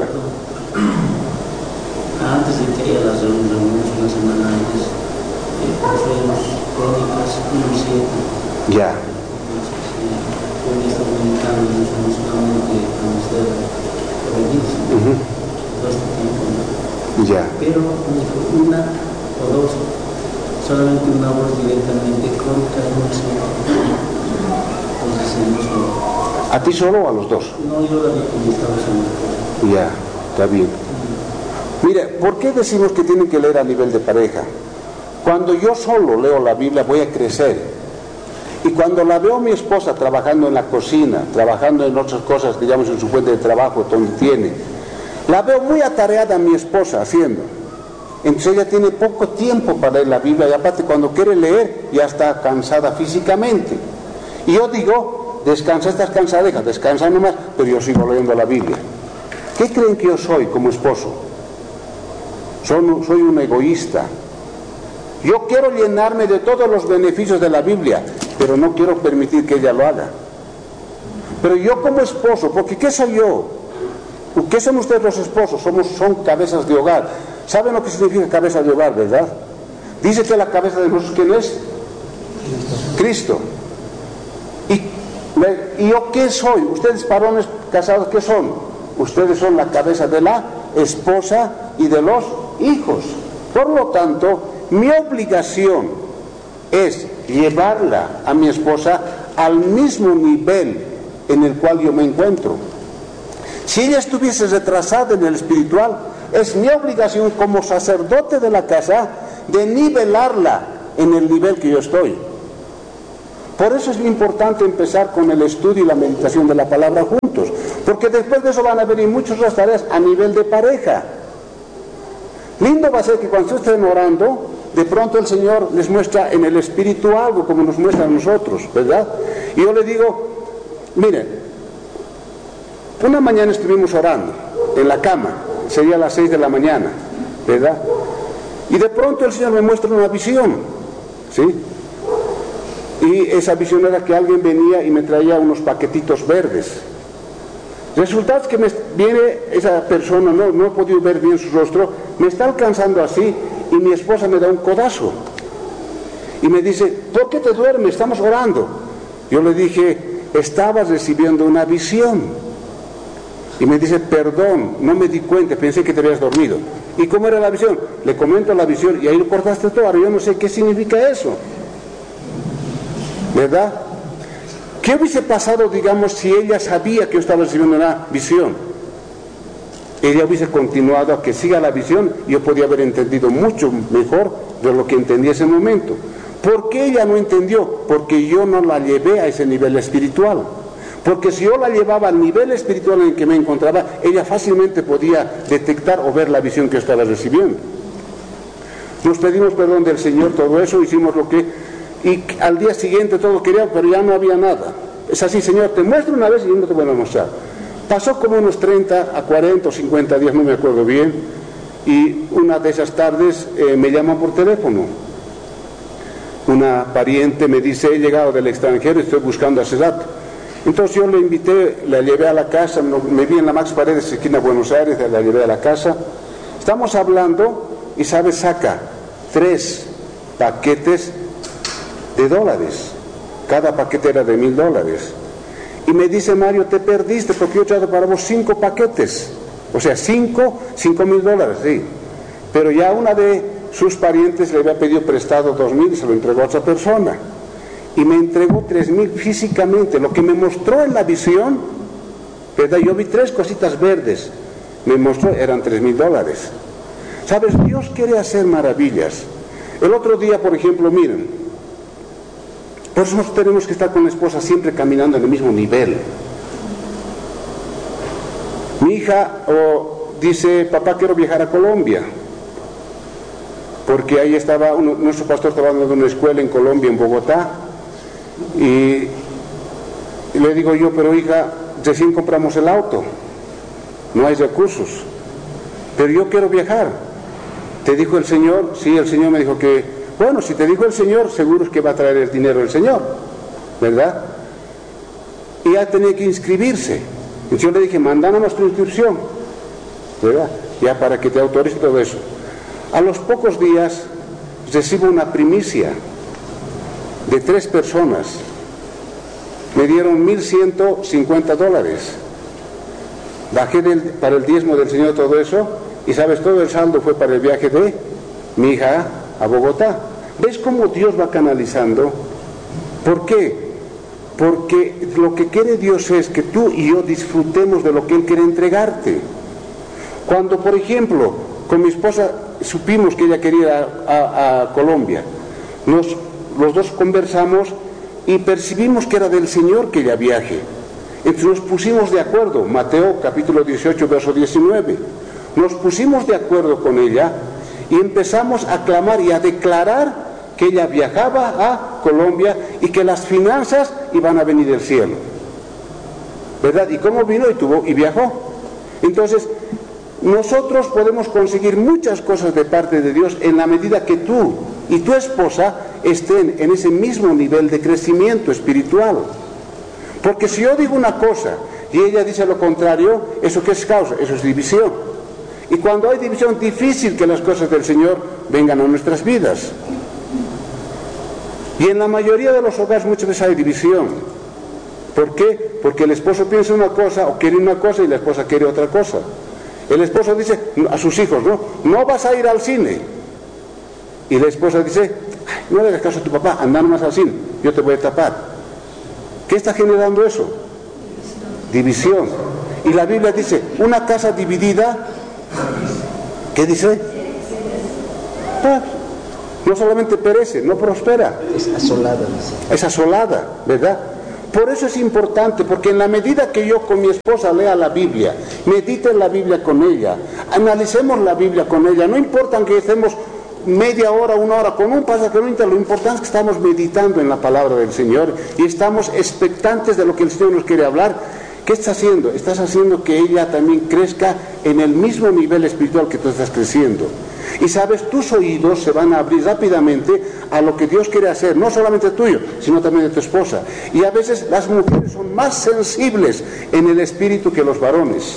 Antes de que haya las reuniones, una semana antes, fuimos Crónicas 1:7. Ya. Entonces, hoy estamos meditando emocionalmente a nuestra provincia, todo este tiempo. Ya. Pero una o dos, solamente una voz directamente, Crónicas 1:7. Entonces, ¿A ti solo o a los dos? No, yo la vi como estaba solo. Ya, está bien. Mire, ¿por qué decimos que tienen que leer a nivel de pareja? Cuando yo solo leo la Biblia voy a crecer. Y cuando la veo a mi esposa trabajando en la cocina, trabajando en otras cosas, digamos en su fuente de trabajo, donde tiene, la veo muy atareada a mi esposa haciendo. Entonces ella tiene poco tiempo para leer la Biblia y aparte cuando quiere leer ya está cansada físicamente. Y yo digo, descansa, estás cansada, deja, descansa nomás, pero yo sigo leyendo la Biblia. ¿Qué creen que yo soy como esposo? Soy un egoísta. Yo quiero llenarme de todos los beneficios de la Biblia, pero no quiero permitir que ella lo haga. Pero yo como esposo, porque ¿qué soy yo? ¿Qué son ustedes los esposos? Son cabezas de hogar. ¿Saben lo que significa cabeza de hogar, verdad? Dice que la cabeza de nosotros, ¿quién es? Cristo. ¿Y yo qué soy? Ustedes varones casados, ¿qué son? Ustedes son la cabeza de la esposa y de los hijos. Por lo tanto, mi obligación es llevarla a mi esposa al mismo nivel en el cual yo me encuentro. Si ella estuviese retrasada en el espiritual, es mi obligación como sacerdote de la casa de nivelarla en el nivel que yo estoy. Por eso es importante empezar con el estudio y la meditación de la palabra juntos, porque después de eso van a venir muchas otras tareas a nivel de pareja. Lindo va a ser que cuando estén orando, de pronto el Señor les muestra en el espíritu algo como nos muestra a nosotros, ¿verdad? Y yo le digo, miren, una mañana estuvimos orando en la cama, sería a las 6 de la mañana, ¿verdad? Y de pronto el Señor me muestra una visión, ¿sí? Y esa visión era que alguien venía y me traía unos paquetitos verdes. Resulta que viene esa persona, no he podido ver bien su rostro, me está alcanzando así y mi esposa me da un codazo. Y me dice, ¿por qué te duermes? Estamos orando. Yo le dije, estabas recibiendo una visión. Y me dice, perdón, no me di cuenta, pensé que te habías dormido. ¿Y cómo era la visión? Le comento la visión y ahí lo cortaste todo. Ahora yo no sé qué significa eso, ¿verdad? ¿Qué hubiese pasado, digamos, si ella sabía que yo estaba recibiendo una visión? Ella hubiese continuado a que siga la visión y yo podía haber entendido mucho mejor de lo que entendí en ese momento. ¿Por qué ella no entendió? Porque yo no la llevé a ese nivel espiritual. Porque si yo la llevaba al nivel espiritual en el que me encontraba, ella fácilmente podía detectar o ver la visión que yo estaba recibiendo. Nos pedimos perdón del Señor, todo eso, hicimos lo que... Y al día siguiente todo quería, pero ya no había nada. Es así, Señor, te muestro una vez y yo no te voy a mostrar. Pasó como unos 30 a 40 o 50 días, no me acuerdo bien, y una de esas tardes me llaman por teléfono. Una pariente me dice, he llegado del extranjero y estoy buscando hace rato. Entonces yo le invité, la llevé a la casa, me vi en la Max Paredes, esquina Buenos Aires, la llevé a la casa. Estamos hablando y, ¿sabes? Saca 3 paquetes de dólares. Cada paquete era de $1,000. Y me dice, Mario, te perdiste porque yo trato para vos 5 paquetes. O sea, $5,000, sí. Pero ya una de sus parientes le había pedido prestado 2,000 y se lo entregó a otra persona. Y me entregó 3,000 físicamente. Lo que me mostró en la visión, ¿verdad? Yo vi 3 cositas verdes. Me mostró, eran $3,000. ¿Sabes? Dios quiere hacer maravillas. El otro día, por ejemplo, miren, por eso nosotros tenemos que estar con la esposa siempre caminando en el mismo nivel. Mi hija dice, papá, quiero viajar a Colombia. Porque ahí estaba, nuestro pastor estaba dando una escuela en Colombia, en Bogotá. Y le digo yo, pero hija, recién compramos el auto, no hay recursos, pero yo quiero viajar. ¿Te dijo el Señor? Sí, el Señor me dijo que, bueno, si te dijo el Señor, seguro es que va a traer el dinero el Señor, ¿verdad? Y ya tenía que inscribirse. Entonces yo le dije, mándanos tu inscripción, ¿verdad? Ya para que te autorice todo eso. A los pocos días recibo una primicia de 3 personas. Me dieron $1,150. Bajé para el diezmo del Señor todo eso, y sabes, todo el saldo fue para el viaje de mi hija a Bogotá. ¿Ves cómo Dios va canalizando? ¿Por qué? Porque lo que quiere Dios es que tú y yo disfrutemos de lo que Él quiere entregarte. Cuando, por ejemplo, con mi esposa supimos que ella quería ir a Colombia, los dos conversamos y percibimos que era del Señor que ella viaje. Entonces nos pusimos de acuerdo, Mateo capítulo 18, verso 19. Nos pusimos de acuerdo con ella y empezamos a clamar y a declarar que ella viajaba a Colombia y que las finanzas iban a venir del cielo, ¿verdad? ¿Y cómo vino? Y viajó. Entonces, nosotros podemos conseguir muchas cosas de parte de Dios en la medida que tú y tu esposa estén en ese mismo nivel de crecimiento espiritual. Porque si yo digo una cosa y ella dice lo contrario, ¿eso qué es causa? Eso es división. Y cuando hay división, difícil que las cosas del Señor vengan a nuestras vidas. Y en la mayoría de los hogares muchas veces hay división. ¿Por qué? Porque el esposo piensa una cosa o quiere una cosa y la esposa quiere otra cosa. El esposo dice a sus hijos, no vas a ir al cine. Y la esposa dice, no le hagas caso a tu papá, anda nomás al cine, yo te voy a tapar. ¿Qué está generando eso? División. Y la Biblia dice, una casa dividida, ¿qué dice? No solamente perece, no prospera. Es asolada. Es asolada, ¿verdad? Por eso es importante, porque en la medida que yo con mi esposa lea la Biblia, medite en la Biblia con ella, analicemos la Biblia con ella, no importa que estemos media hora, una hora con un pasaje, lo importante es que estamos meditando en la palabra del Señor y estamos expectantes de lo que el Señor nos quiere hablar. ¿Qué estás haciendo? Estás haciendo que ella también crezca en el mismo nivel espiritual que tú estás creciendo. Y sabes, tus oídos se van a abrir rápidamente a lo que Dios quiere hacer, no solamente tuyo, sino también de tu esposa. Y a veces las mujeres son más sensibles en el espíritu que los varones.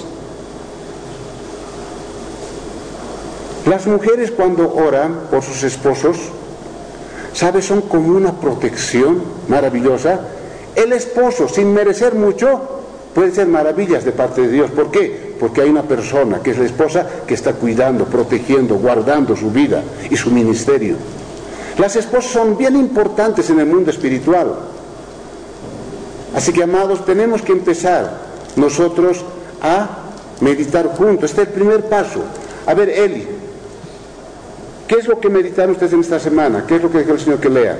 Las mujeres cuando oran por sus esposos, ¿sabes? Son como una protección maravillosa. El esposo, sin merecer mucho, puede ser maravillas de parte de Dios. ¿Por qué? Porque hay una persona, que es la esposa, que está cuidando, protegiendo, guardando su vida y su ministerio. Las esposas son bien importantes en el mundo espiritual. Así que, amados, tenemos que empezar nosotros a meditar juntos. Este es el primer paso. A ver, Eli, ¿qué es lo que meditaron ustedes en esta semana? ¿Qué es lo que dijo el Señor que lea?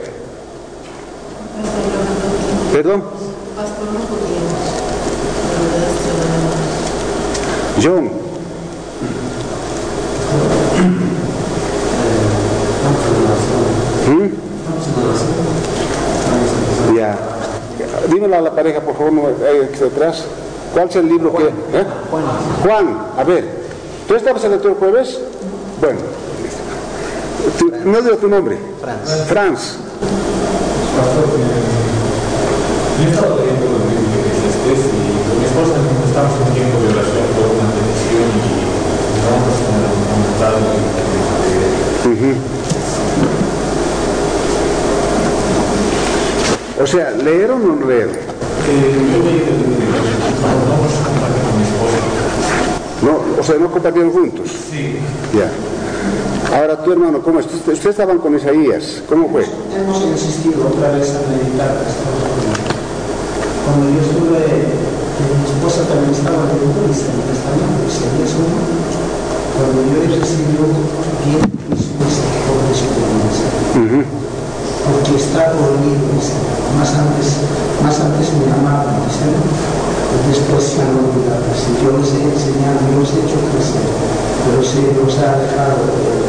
¿Perdón? John. Ya. Dímelo a la pareja, por favor, no hay que detrás. ¿Cuál es el libro Juan. que...? Juan, a ver. ¿Tú estabas en el otro jueves? Bueno. No digo tu nombre. Franz. Yo he estado leyendo los libros de Eclesiastés y con mi esposa estamos en tiempo de oración por una petición y vamos a comentar O sea, ¿leer o no leer? yo leí el libro de Eclesiastés, vamos a compartir con mi esposa. No, o sea, ¿no compartieron juntos? Sí. Ya. Ahora tú, hermano, ¿cómo es? Ustedes estaban con Isaías, ¿cómo fue? Hemos insistido otra vez a meditar. Cuando yo estuve, mi esposa también estaba leyendo Isaías también, Isaías 1. Cuando yo he recibido bien mis sobre su promesa. Porque está dormido, más antes me amaban, después se han olvidado. Si yo les he enseñado, yo les he hecho crecer, pero se los ha dejado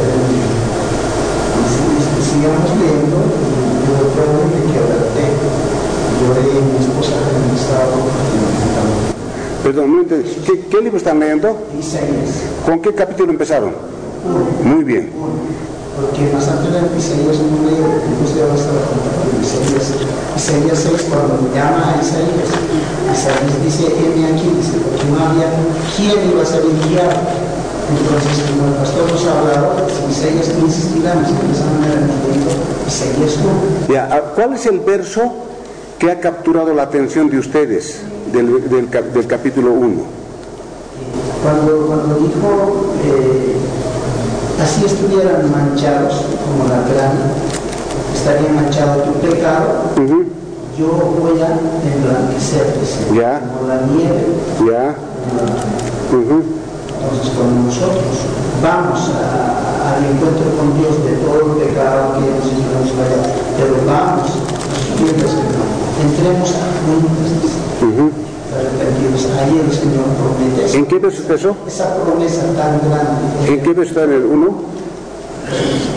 sigamos leyendo, yo probablemente quebraré. Lloré y mi esposa también estaba compartiendo. Perdón, no entendí. ¿Qué libro están leyendo? Isaías. ¿Con qué capítulo empezaron? Muy bien. Porque más antes de Isaías no leí, entonces ya estaba compartiendo Isaías 6, cuando llama a Isaías dice, heme aquí, dice, porque no había quién iba a ser enviado. Entonces, como el pastor nos ha hablado, Isaías 15 kilómetros, de esa manera leyendo Isaías 1. Ya, ¿cuál es el verso que ha capturado la atención de ustedes del capítulo 1? Cuando dijo, así estuvieran manchados como la grana, estaría manchado tu pecado, yo voy a emblanquecerte, como la nieve. Entonces, cuando nosotros vamos al encuentro con Dios de todo el pecado que hemos hecho, pero vamos a sus tiendas, entremos a cuentas arrepentidos. Ahí el Señor promete. ¿En qué verso está eso? Esa promesa tan grande. ¿En qué verso está en el 1?